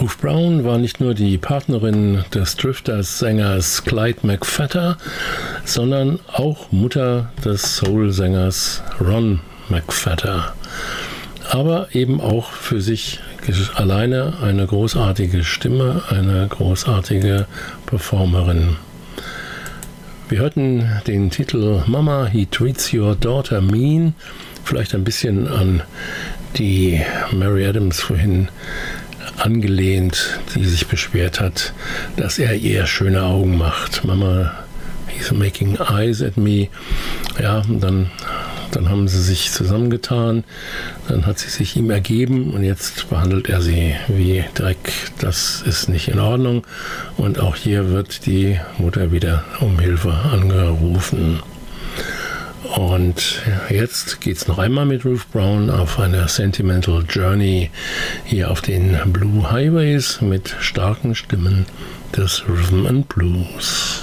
Ruth Brown war nicht nur die Partnerin des Drifters-Sängers Clyde McPhatter, sondern auch Mutter des Soul-Sängers Ron McPhatter. Aber eben auch für sich alleine eine großartige Stimme, eine großartige Performerin. Wir hörten den Titel Mama, He Treats Your Daughter Mean, vielleicht ein bisschen an die Mary Adams vorhin angelehnt, die sich beschwert hat, dass er ihr schöne Augen macht. Mama, he's making eyes at me. Ja, dann haben sie sich zusammengetan, dann hat sie sich ihm ergeben und jetzt behandelt er sie wie Dreck. Das ist nicht in Ordnung und auch hier wird die Mutter wieder um Hilfe angerufen. Und jetzt geht es noch einmal mit Ruth Brown auf eine Sentimental Journey hier auf den Blue Highways mit starken Stimmen des Rhythm and Blues.